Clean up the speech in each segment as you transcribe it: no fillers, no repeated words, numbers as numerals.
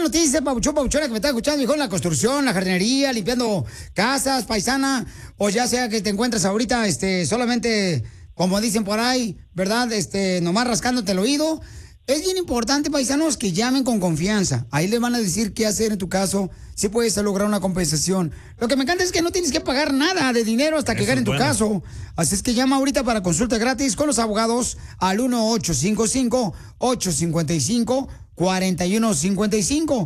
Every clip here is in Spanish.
dice, papuchón, papuchona, que me está escuchando, hijo, en la construcción, la jardinería, limpiando casas, paisana, o ya sea que te encuentres ahorita, solamente, como dicen por ahí, ¿verdad? Nomás rascándote el oído. Es bien importante, paisanos, que llamen con confianza. Ahí les van a decir qué hacer en tu caso, si puedes lograr una compensación. Lo que me encanta es que no tienes que pagar nada de dinero hasta que gane en tu caso. Así es que llama ahorita para consulta gratis con los abogados al 1-855-855-4155.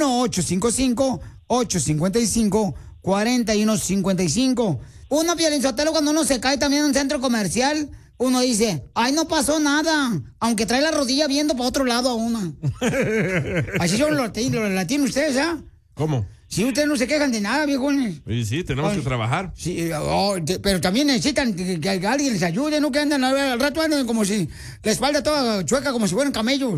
1-855-855-4155. Uno, Piolinsotelo, cuando uno se cae también en un centro comercial, uno dice, ay, no pasó nada, aunque trae la rodilla viendo para otro lado a uno. Así son los tienen ustedes, ¿ya? ¿Cómo? Si ustedes no se quejan de nada, viejones. Sí, tenemos que trabajar. Sí, pero también necesitan que alguien les ayude, no que andan al rato andan como si la espalda toda chueca, como si fueran camellos.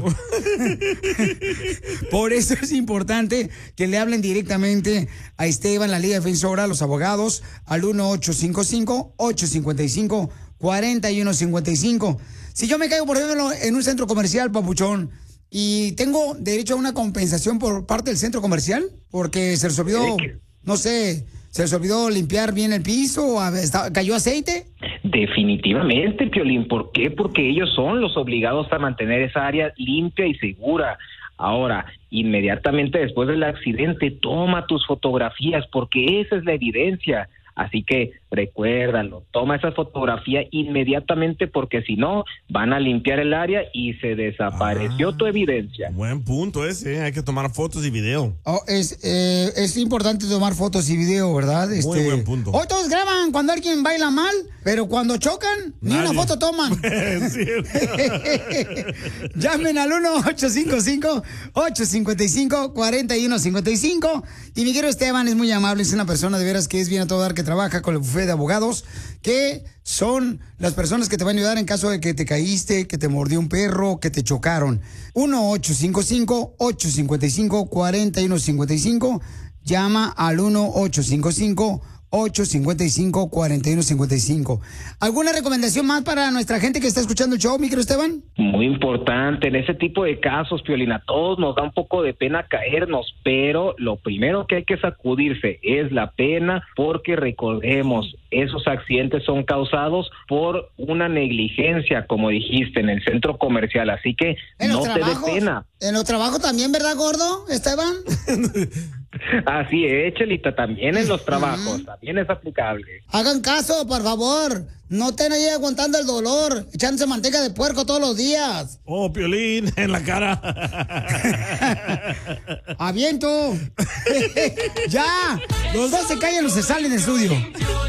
Por eso es importante que le hablen directamente a Esteban, la Liga Defensora, a los abogados, al 1-855-855-4155. Si yo me caigo, por ejemplo, en un centro comercial, papuchón, y tengo derecho a una compensación por parte del centro comercial, porque se les olvidó, no sé, se les olvidó limpiar bien el piso, cayó aceite. Definitivamente, Piolín. ¿Por qué? Porque ellos son los obligados a mantener esa área limpia y segura. Ahora, inmediatamente después del accidente, toma tus fotografías, porque esa es la evidencia. Así que recuérdalo, toma esa fotografía inmediatamente, porque si no, van a limpiar el área y se desapareció tu evidencia. Buen punto ese, hay que tomar fotos y video. Es importante tomar fotos y video, ¿verdad? Muy buen punto. Hoy todos graban cuando alguien baila mal, pero cuando chocan, ni una foto toman. Llamen al 1-855-855-4155. Y mi querido Esteban es muy amable, es una persona de veras que es bien a todo dar, que trabaja con el bufete de abogados, que son las personas que te van a ayudar en caso de que te caíste, que te mordió un perro, que te chocaron. 1-855-855-4155. Llama al 1-855-855-4155. ¿Alguna recomendación más para nuestra gente que está escuchando el show, mi querido Esteban? Muy importante, en ese tipo de casos, Piolín, a todos nos da un poco de pena caernos, pero lo primero que hay que sacudirse es la pena, porque recordemos, esos accidentes son causados por una negligencia, como dijiste, en el centro comercial, así que no te dé pena. En los trabajos también, ¿verdad, gordo, Esteban? Así es, Chelita, también en los trabajos, también es aplicable. Hagan caso, por favor. No estén ahí aguantando el dolor, echándose manteca de puerco todos los días. Oh, Piolín, en la cara. ¡Aviento! ¡Ya! Los dos se callan o se salen del estudio.